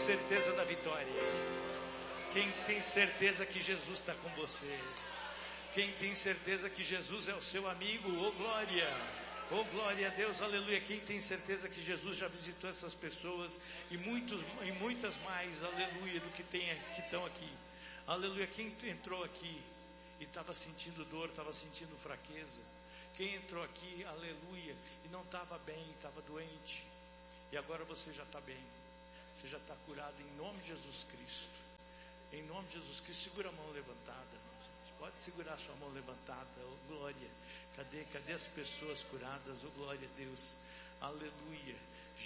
certeza da vitória? Quem tem certeza que Jesus está com você? Quem tem certeza que Jesus é o seu amigo? Oh glória! Oh glória a Deus, aleluia. Quem tem certeza que Jesus já visitou essas pessoas e muitas mais, aleluia, do que estão aqui, aleluia. Quem entrou aqui e estava sentindo dor, estava sentindo fraqueza? Quem entrou aqui, aleluia, e não estava bem, estava doente, e agora você já está bem, você já está curado em nome de Jesus Cristo. Em nome de Jesus Cristo, segura a mão levantada. Pode segurar a sua mão levantada. Oh glória. Cadê as pessoas curadas? Oh glória a Deus. Aleluia.